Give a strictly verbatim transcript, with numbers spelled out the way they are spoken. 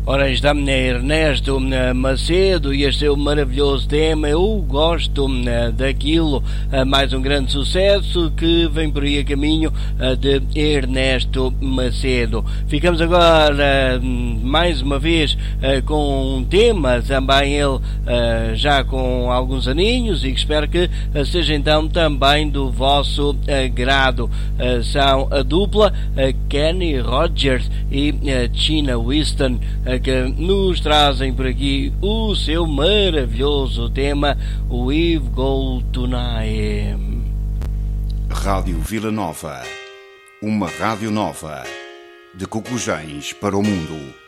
Ora, está Ernesto Macedo e este é o maravilhoso tema Eu Gosto Daquilo, mais um grande sucesso que vem por aí a caminho de Ernesto Macedo. Ficamos agora mais uma vez com um tema, também ele já com alguns aninhos e que espero que seja então também do vosso agrado. São a dupla Kenny Rogers e China Winston, que nos trazem por aqui o seu maravilhoso tema We've Go Tonight. Rádio Vila Nova, uma rádio nova de Cocujães para o mundo.